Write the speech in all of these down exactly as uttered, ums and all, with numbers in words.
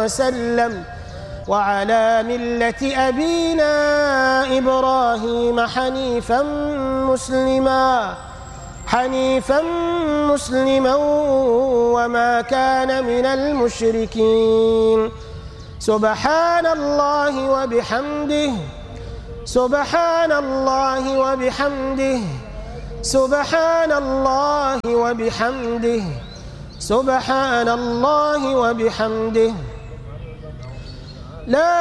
وسلم وعلى ملة أبينا إبراهيم حنيفا مسلما حنيفا مسلما وما كان من المشركين سبحان الله وبحمده سبحان الله وبحمده سبحان الله وبحمده سبحان الله وبحمده لا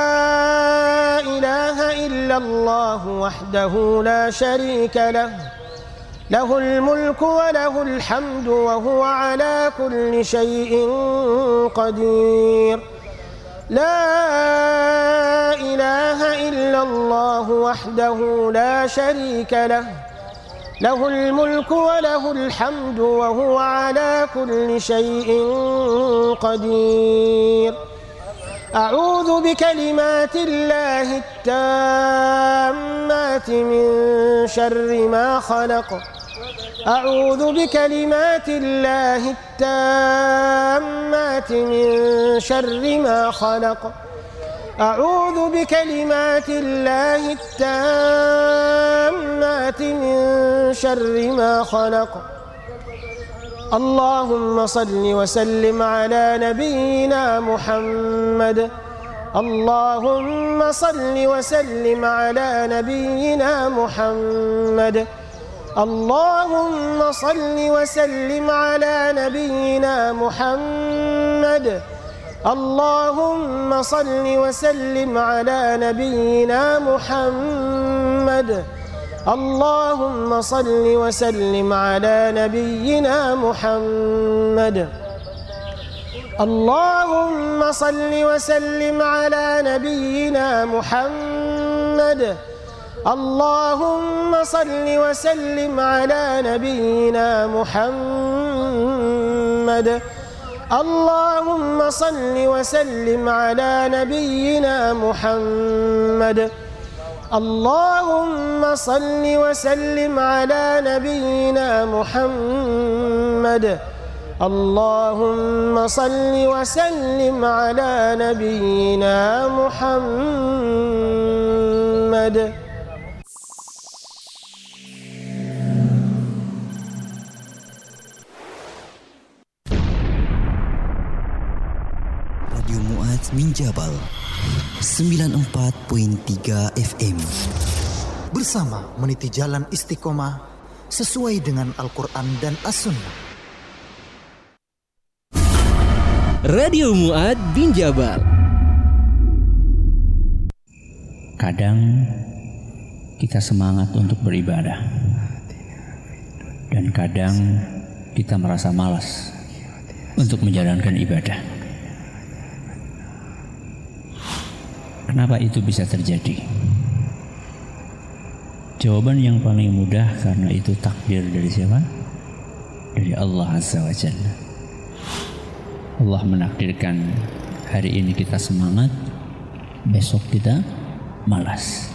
إله إلا الله وحده لا شريك له له الملك وله الحمد وهو على كل شيء قدير لا إله إلا الله وحده لا شريك له له الملك وله الحمد وهو على كل شيء قدير أعوذ بكلمات الله التامات من شر ما خلق أعوذ بكلمات الله التامات من شر ما خلق أعوذ بكلمات الله التامات من شر ما خلق اللهم صل وسلم على نبينا محمد اللهم صل وسلم على نبينا محمد اللهم صل وسلم على نبينا محمد اللهم صل وسلم على نبينا محمد اللهم صل وسلم على نبينا محمد اللهم صل وسلم على نبينا محمد اللهم صل وسلم على نبينا محمد اللهم صل وسلم على نبينا محمد اللهم صل وسلم على نبينا محمد اللهم صل وسلم على نبينا محمد. Radio Mu'ad Minjabal sembilan puluh empat koma tiga F M bersama meniti jalan istiqomah sesuai dengan Al-Quran dan As-Sunnah. Radio Mu'ad Binjabal. Kadang kita semangat untuk beribadah dan kadang kita merasa malas untuk menjalankan ibadah. Kenapa itu bisa terjadi? Jawaban yang paling mudah, karena itu takdir dari siapa? Dari Allah Azza wa Jalla. Allah menakdirkan hari ini kita semangat, besok kita malas.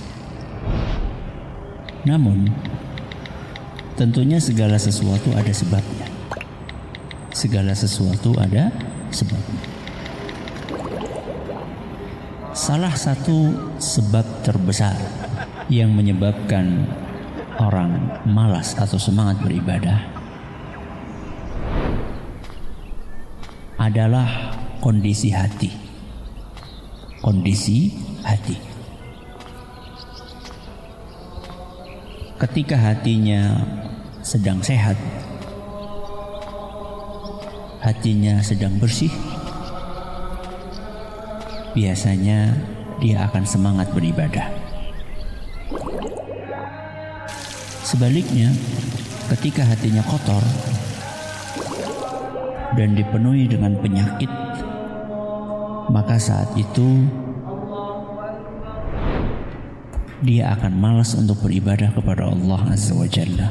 Namun tentunya segala sesuatu ada sebabnya. Segala sesuatu ada sebabnya. Salah satu sebab terbesar yang menyebabkan orang malas atau semangat beribadah adalah kondisi hati. Kondisi hati. Ketika hatinya sedang sehat, hatinya sedang bersih, biasanya dia akan semangat beribadah. Sebaliknya, ketika hatinya kotor dan dipenuhi dengan penyakit, maka saat itu dia akan malas untuk beribadah kepada Allah Azza wa Jalla.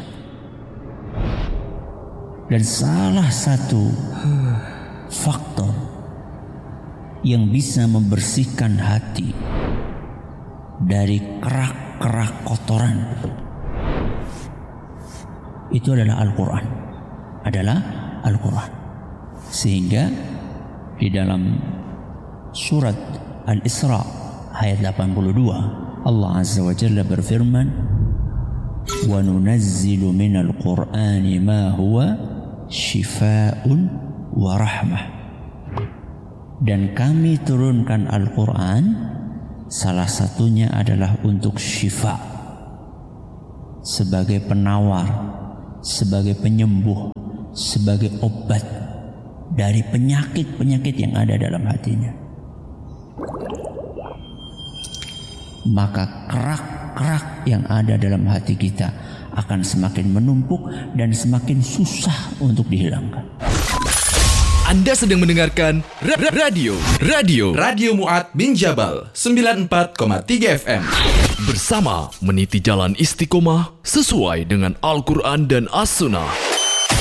Dan salah satu faktor yang bisa membersihkan hati dari kerak-kerak kotoran itu adalah Al-Quran. Adalah Al-Quran. Sehingga di dalam surat Al-Isra ayat delapan puluh dua. Allah Azza wa Jalla berfirman, "Wa nunazzilu minal Qur'ani ma huwa shifaa'un wa rahmah." Dan kami turunkan Al-Quran, salah satunya adalah untuk syifa, sebagai penawar, sebagai penyembuh, sebagai obat dari penyakit-penyakit yang ada dalam hatinya. Maka kerak-kerak yang ada dalam hati kita akan semakin menumpuk dan semakin susah untuk dihilangkan. Anda sedang mendengarkan ra- ra- radio Radio Radio Mu'ad bin Jabal sembilan puluh empat koma tiga F M. Bersama meniti jalan istiqomah sesuai dengan Al-Quran dan As-Sunnah.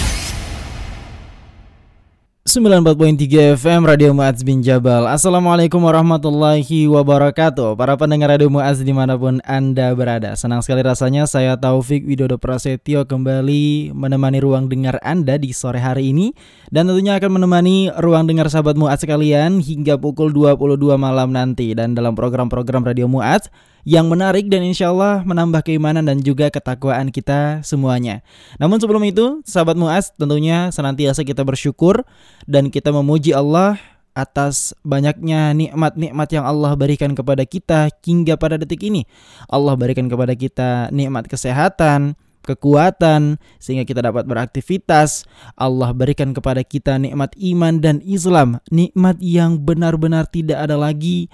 sembilan puluh empat koma tiga F M Radio Mu'adz bin Jabal. Assalamualaikum warahmatullahi wabarakatuh. Para pendengar Radio Mu'adz dimanapun Anda berada, senang sekali rasanya saya Taufik Widodo Prasetyo kembali menemani ruang dengar Anda di sore hari ini. Dan tentunya akan menemani ruang dengar sahabat Mu'adz sekalian hingga pukul dua puluh dua malam nanti. Dan dalam program-program Radio Mu'adz yang menarik dan insya Allah menambah keimanan dan juga ketakwaan kita semuanya. Namun sebelum itu, sahabat Mu'adz, tentunya senantiasa kita bersyukur dan kita memuji Allah atas banyaknya nikmat-nikmat yang Allah berikan kepada kita hingga pada detik ini. Allah berikan kepada kita nikmat kesehatan, kekuatan sehingga kita dapat beraktivitas. Allah berikan kepada kita nikmat iman dan Islam, nikmat yang benar-benar tidak ada lagi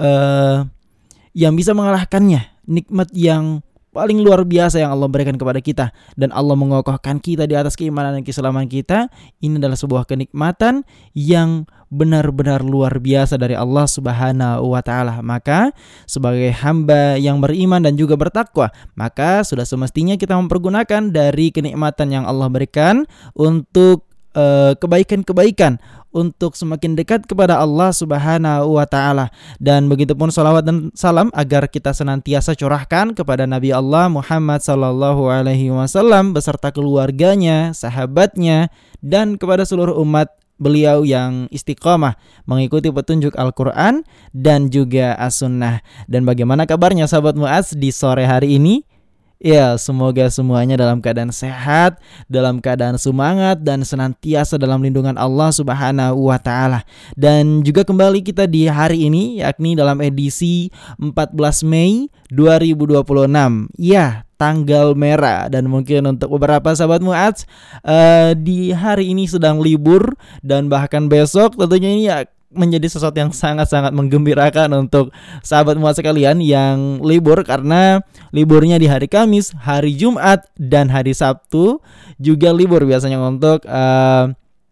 uh, yang bisa mengalahkannya, nikmat yang paling luar biasa yang Allah berikan kepada kita. Dan Allah mengokohkan kita di atas keimanan dan keislaman kita. Ini adalah sebuah kenikmatan yang benar-benar luar biasa dari Allah Subhanahu wa Ta'ala. Maka sebagai hamba yang beriman dan juga bertakwa, maka sudah semestinya kita mempergunakan dari kenikmatan yang Allah berikan untuk uh, kebaikan-kebaikan, untuk semakin dekat kepada Allah Subhanahu wa Ta'ala. Dan begitupun salawat dan salam agar kita senantiasa curahkan kepada Nabi Allah Muhammad sallallahu alaihi wasallam beserta keluarganya, sahabatnya, dan kepada seluruh umat beliau yang istiqamah mengikuti petunjuk Al-Quran dan juga As-Sunnah. Dan bagaimana kabarnya sahabat Mu'adz di sore hari ini? Ya, semoga semuanya dalam keadaan sehat, dalam keadaan semangat, dan senantiasa dalam lindungan Allah Subhanahu wa Ta'ala. Dan juga kembali kita di hari ini, yakni dalam edisi empat belas Mei dua ribu dua puluh enam. Ya, tanggal merah. Dan mungkin untuk beberapa sahabat Mu'adz uh, di hari ini sedang libur, dan bahkan besok tentunya ini ya menjadi sesuatu yang sangat-sangat menggembirakan untuk sahabat Mu'adz sekalian yang libur, karena liburnya di hari Kamis, hari Jumat, dan hari Sabtu juga libur biasanya untuk uh,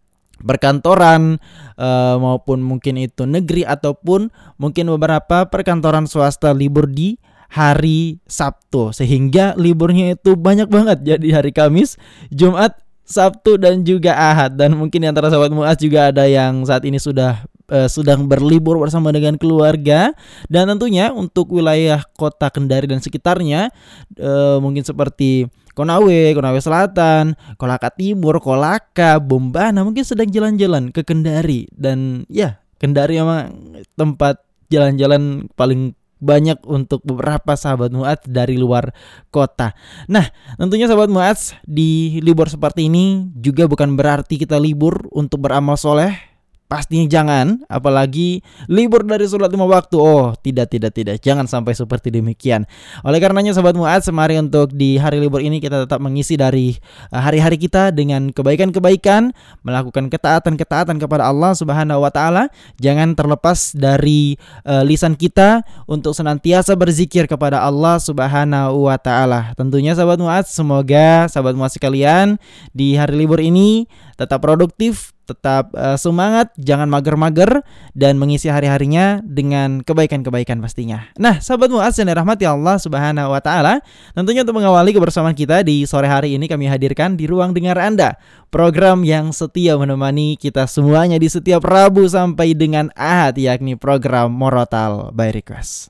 perkantoran uh, maupun mungkin itu negeri ataupun mungkin beberapa perkantoran swasta libur di hari Sabtu, sehingga liburnya itu banyak banget. Jadi hari Kamis, Jumat, Sabtu, dan juga Ahad. Dan mungkin di antara sahabat Mu'adz juga ada yang saat ini sudah uh, sedang berlibur bersama dengan keluarga. Dan tentunya untuk wilayah kota Kendari dan sekitarnya, uh, mungkin seperti Konawe, Konawe Selatan, Kolaka Timur, Kolaka, Bombana, mungkin sedang jalan-jalan ke Kendari. Dan ya, Kendari memang tempat jalan-jalan paling banyak untuk beberapa sahabat Mu'adz dari luar kota. Nah, tentunya sahabat Mu'adz, di libur seperti ini juga bukan berarti kita libur untuk beramal soleh. Pastinya jangan, apalagi libur dari sholat lima waktu. Oh, tidak, tidak, tidak. Jangan sampai seperti demikian. Oleh karenanya sahabat Mu'adz, mari untuk di hari libur ini kita tetap mengisi dari hari-hari kita dengan kebaikan-kebaikan, melakukan ketaatan-ketaatan kepada Allah Subhanahu wa Ta'ala. Jangan terlepas dari uh, lisan kita untuk senantiasa berzikir kepada Allah Subhanahu wa Ta'ala. Tentunya sahabat Mu'adz, semoga sahabat Mu'adz sekalian di hari libur ini tetap produktif, tetap uh, semangat, jangan mager-mager, dan mengisi hari-harinya dengan kebaikan-kebaikan pastinya. Nah, sahabat Mu'adz yang dirahmati Allah Subhanahu wa Ta'ala, tentunya untuk mengawali kebersamaan kita di sore hari ini kami hadirkan di ruang dengar Anda, program yang setia menemani kita semuanya di setiap Rabu sampai dengan Ahad, yakni program Murotal by Request.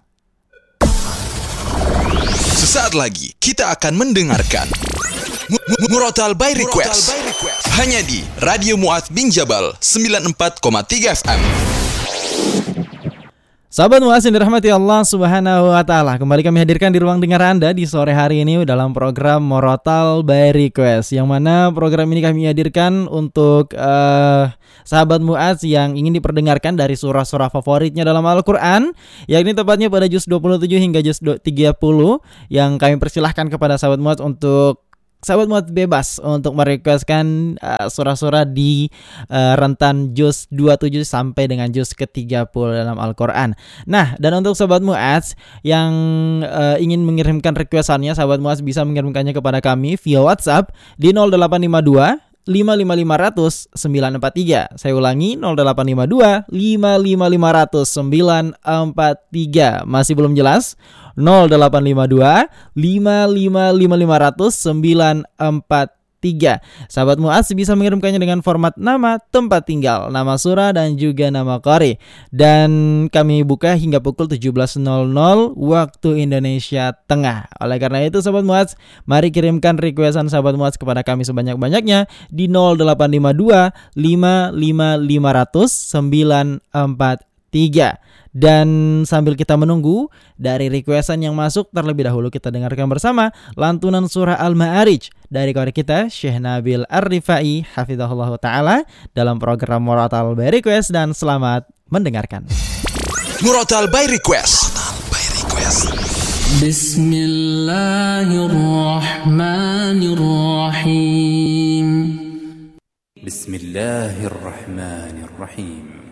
Sesaat lagi kita akan mendengarkan Murotal by Request hanya di Radio Mu'adz bin Jabal sembilan puluh empat koma tiga F M. Sahabat Muaz yang dirahmati Allah Subhanahu wa taala, kembali kami hadirkan di ruang dengar Anda di sore hari ini dalam program Murotal by Request, yang mana program ini kami hadirkan untuk uh, sahabat Muaz yang ingin diperdengarkan dari surah-surah favoritnya dalam Al-Qur'an, yakni tepatnya pada juz dua puluh tujuh hingga juz tiga puluh, yang kami persilahkan kepada sahabat Muaz untuk Sahabat Muaz bebas untuk merequestkan uh, surah-surah di uh, rentan juz dua puluh tujuh sampai dengan juz ke tiga puluh dalam Al-Qur'an. Nah, dan untuk Sahabat Muaz yang uh, ingin mengirimkan requestannya, Sahabat Muaz bisa mengirimkannya kepada kami via WhatsApp di nol delapan lima dua lima lima lima nol nol sembilan empat tiga. Saya ulangi, nol delapan lima dua lima lima lima nol nol sembilan empat tiga. Masih belum jelas? nol delapan lima dua lima lima lima lima nol nol sembilan empat tiga. Sahabat Muaz bisa mengirimkannya dengan format nama, tempat tinggal, nama surah, dan juga nama qari. Dan kami buka hingga pukul tujuh belas nol nol waktu Indonesia Tengah. Oleh karena itu Sahabat Muaz, mari kirimkan requestan Sahabat Muaz kepada kami sebanyak-banyaknya di nol delapan lima dua lima lima lima nol nol sembilan empat tiga. Dan sambil kita menunggu dari requestan yang masuk, terlebih dahulu kita dengarkan bersama lantunan surah Al-Ma'arij dari qari kita Syekh Nabil Ar-Rifai hafizahullah ta'ala dalam program Murotal by Request, dan selamat mendengarkan. Murotal by Request. Bismillahirrahmanirrahim. Bismillahirrahmanirrahim.